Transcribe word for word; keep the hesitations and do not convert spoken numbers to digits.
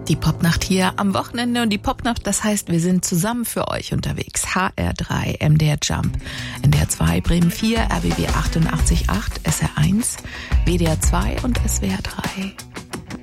Die Popnacht hier am Wochenende und die Popnacht, das heißt, wir sind zusammen für euch unterwegs. H R drei, M D R Jump, N D R zwei, Bremen vier, R B B achtundachtzig Komma acht, S R eins, W D R zwei und S W R drei.